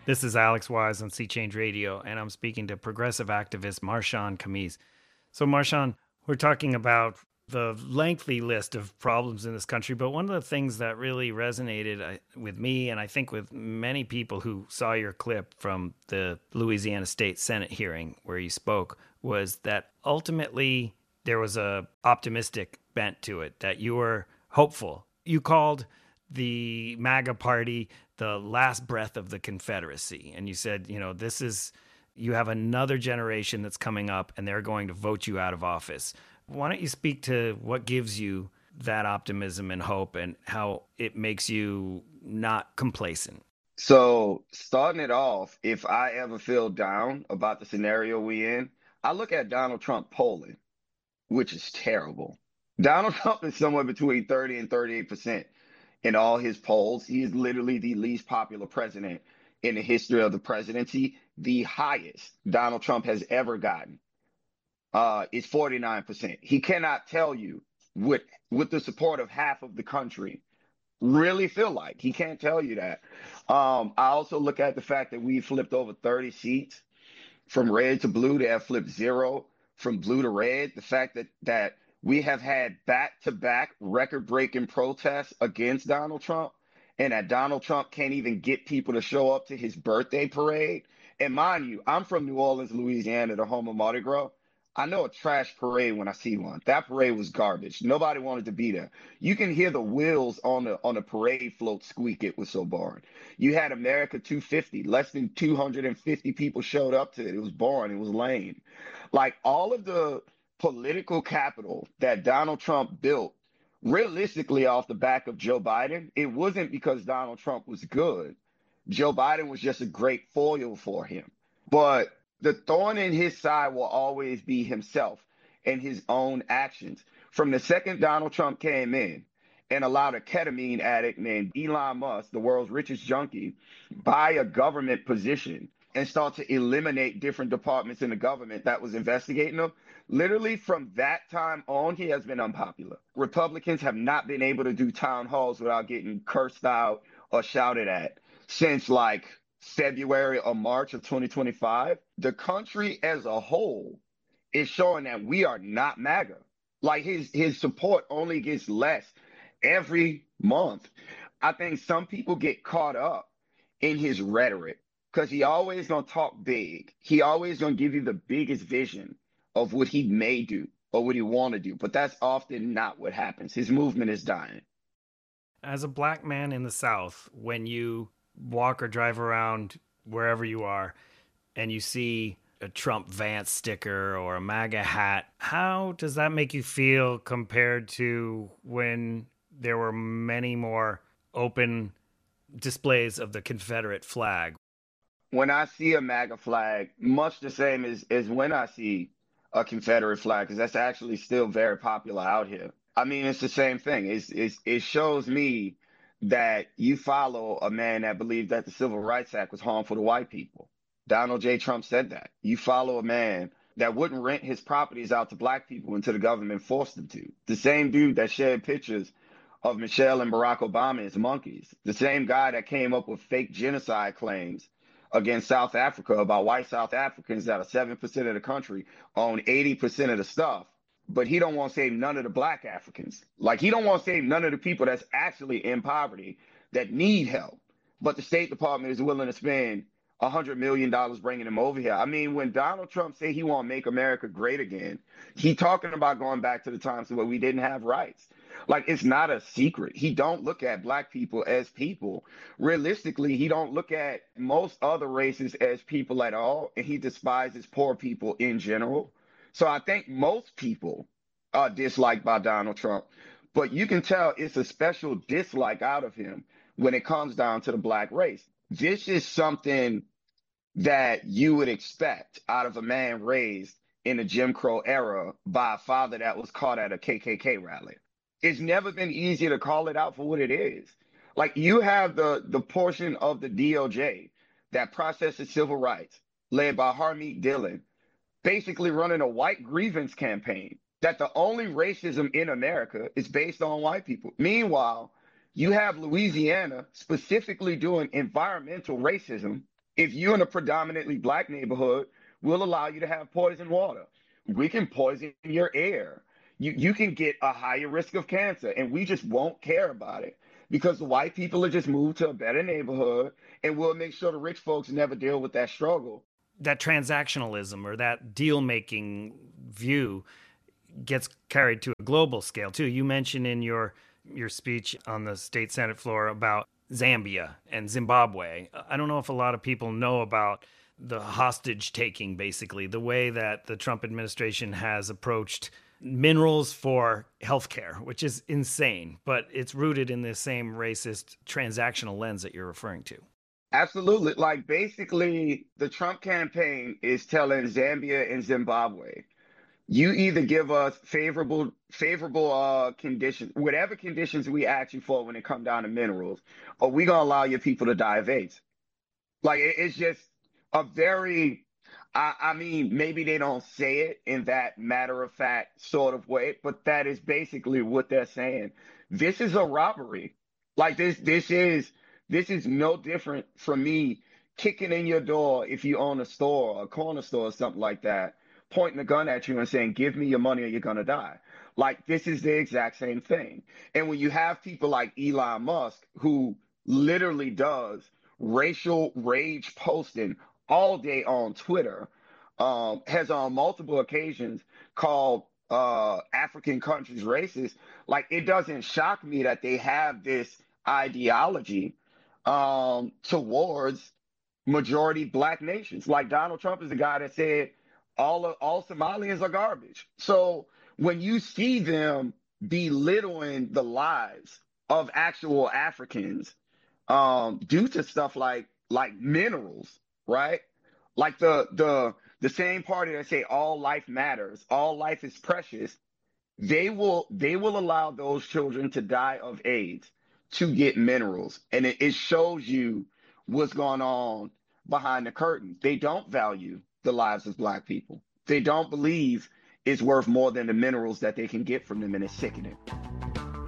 This is Alex Wise on Sea Change Radio, and I'm speaking to progressive activist Marshawn Kamis. So, Marshawn, we're talking about the lengthy list of problems in this country, but one of the things that really resonated with me, and I think with many people who saw your clip from the Louisiana State Senate hearing where you spoke, was that ultimately there was a optimistic bent to it, that you were hopeful. You called the MAGA party the last breath of the Confederacy. And you said, this is, you have another generation that's coming up and they're going to vote you out of office. Why don't you speak to what gives you that optimism and hope and how it makes you not complacent? So, starting it off, if I ever feel down about the scenario we in, I look at Donald Trump polling, which is terrible. Donald Trump is somewhere between 30 and 38% in all his polls. He is literally the least popular president in the history of the presidency. The highest Donald Trump has ever gotten is 49%. He cannot tell you with the support of half of the country really feel like. He can't tell you that. I also look at the fact that we flipped over 30 seats from red to blue. They have flipped zero from blue to red. The fact that we have had back-to-back record-breaking protests against Donald Trump, and that Donald Trump can't even get people to show up to his birthday parade. And mind you, I'm from New Orleans, Louisiana, the home of Mardi Gras. I know a trash parade when I see one. That parade was garbage. Nobody wanted to be there. You can hear the wheels on the parade float squeak. It was so boring. You had America 250. Less than 250 people showed up to it. It was boring. It was lame. Like all of the political capital that Donald Trump built realistically off the back of Joe Biden, it wasn't because Donald Trump was good. Joe Biden was just a great foil for him. But the thorn in his side will always be himself and his own actions. From the second Donald Trump came in and allowed a ketamine addict named Elon Musk, the world's richest junkie, buy a government position and start to eliminate different departments in the government that was investigating him. Literally from that time on, he has been unpopular. Republicans have not been able to do town halls without getting cursed out or shouted at since like February or March of 2025. The country as a whole is showing that we are not MAGA. Like his support only gets less every month. I think some people get caught up in his rhetoric because he always gonna talk big. He always gonna give you the biggest vision of what he may do or what he want to do. But that's often not what happens. His movement is dying. As a black man in the South, when you walk or drive around wherever you are and you see a Trump Vance sticker or a MAGA hat, how does that make you feel compared to when there were many more open displays of the Confederate flag? When I see a MAGA flag, much the same as when I see a Confederate flag, because that's actually still very popular out here. I mean, it's the same thing. It shows me that you follow a man that believed that the Civil Rights Act was harmful to white people. Donald J. Trump said that. You follow a man that wouldn't rent his properties out to black people until the government forced him to. The same dude that shared pictures of Michelle and Barack Obama as monkeys. The same guy that came up with fake genocide claims against South Africa about white South Africans that are 7% of the country own 80% of the stuff. But he don't want to save none of the black Africans. Like he don't want to save none of the people that's actually in poverty that need help. But the State Department is willing to spend $100 million bringing him over here. I mean, when Donald Trump say he want to make America great again, he talking about going back to the times where we didn't have rights. Like it's not a secret. He don't look at black people as people. Realistically, he don't look at most other races as people at all, and he despises poor people in general. So I think most people are disliked by Donald Trump, but you can tell it's a special dislike out of him when it comes down to the black race. This is something that you would expect out of a man raised in the Jim Crow era by a father that was caught at a KKK rally. It's never been easier to call it out for what it is. Like you have the portion of the DOJ that processes civil rights, led by Harmeet Dillon, basically running a white grievance campaign that the only racism in America is based on white people. Meanwhile, you have Louisiana specifically doing environmental racism If you're in a predominantly black neighborhood, we'll allow you to have poison water. We can poison your air. You can get a higher risk of cancer, and we just won't care about it because the white people will just move to a better neighborhood, and we'll make sure the rich folks never deal with that struggle. That transactionalism or that deal making view gets carried to a global scale too. You mentioned in your speech on the state senate floor about Zambia and Zimbabwe. I don't know if a lot of people know about the hostage taking, basically, the way that the Trump administration has approached minerals for healthcare, which is insane, but it's rooted in the same racist transactional lens that you're referring to. Absolutely. Like basically, the Trump campaign is telling Zambia and Zimbabwe, you either give us favorable conditions, whatever conditions we ask you for when it come down to minerals, or we gonna allow your people to die of AIDS. Like it's just a very, I mean, maybe they don't say it in that matter of fact sort of way, but that is basically what they're saying. This is a robbery. Like this is no different from me kicking in your door if you own a store, a corner store or something like that, pointing a gun at you and saying, "Give me your money or you're gonna die." Like this is the exact same thing. And when you have people like Elon Musk who literally does racial rage posting all day on Twitter, has on multiple occasions called African countries racist. Like it doesn't shock me that they have this ideology towards majority black nations. Like Donald Trump is the guy that said all Somalians are garbage. So when you see them belittling the lives of actual Africans due to stuff like minerals, right? Like the same party that say all life matters, all life is precious, they will allow those children to die of AIDS to get minerals. And it shows you what's going on behind the curtain. They don't value the lives of black people. They don't believe it's worth more than the minerals that they can get from them, and it's sickening.